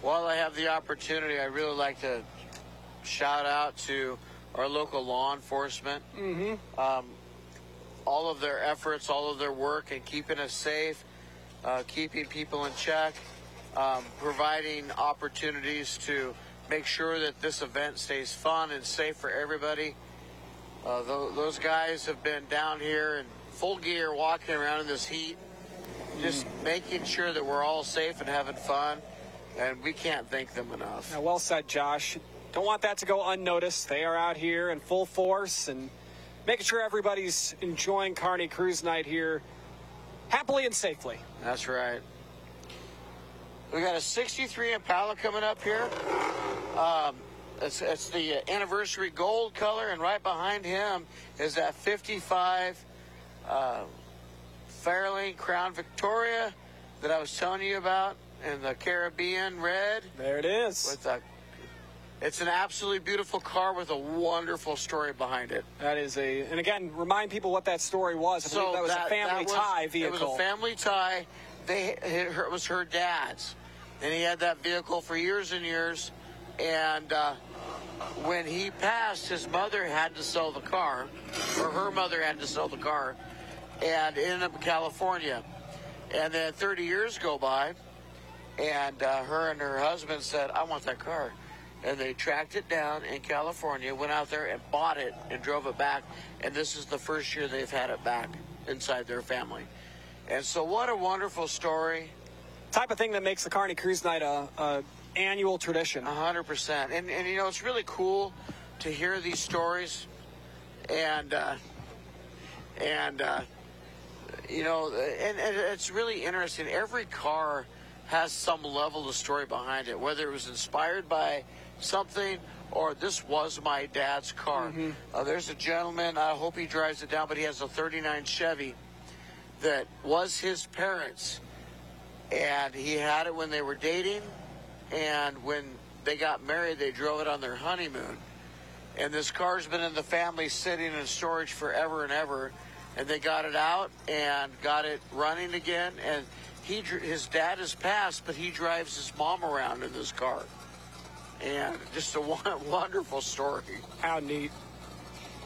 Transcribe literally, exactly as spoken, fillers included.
While I have the opportunity, I really like to shout out to our local law enforcement. Mm-hmm. Um, all of their efforts, all of their work in keeping us safe, uh, keeping people in check, um, providing opportunities to make sure that this event stays fun and safe for everybody. Uh, th- those guys have been down here in full gear walking around in this heat, just mm. making sure that we're all safe and having fun, and we can't thank them enough. Now, well said, Josh. Don't want that to go unnoticed. They are out here in full force and making sure everybody's enjoying Kearney Cruise Night here happily and safely. That's right. We got a sixty-three Impala coming up here. Um, it's, it's the anniversary gold color, and right behind him is that fifty-five uh, Fairlane Crown Victoria that I was telling you about in the Caribbean red. There it is. With a, it's an absolutely beautiful car with a wonderful story behind it. That is a, and again, remind people what that story was. I so believe that was that, a family was, tie vehicle. It was a family tie. They, it was her dad's, and he had that vehicle for years and years. And uh, when he passed, his mother had to sell the car, or her mother had to sell the car, and ended up in California. And then thirty years go by, and uh, her and her husband said, I want that car. And they tracked it down in California, went out there and bought it and drove it back. And this is the first year they've had it back inside their family. And so what a wonderful story. Type of thing that makes the Kearney Cruise Night a, a annual tradition. A hundred percent. And, and, you know, it's really cool to hear these stories. And, uh, and uh, you know, and, and it's really interesting. Every car has some level of story behind it, whether it was inspired by something or this was my dad's car. Mm-hmm. Uh, there's a gentleman, I hope he drives it down, but he has a thirty-nine Chevy that was his parents'. And he had it when they were dating, and when they got married, they drove it on their honeymoon. And this car's been in the family sitting in storage forever and ever, and they got it out and got it running again. And he, his dad has passed, but he drives his mom around in this car. And just a wonderful story. How neat.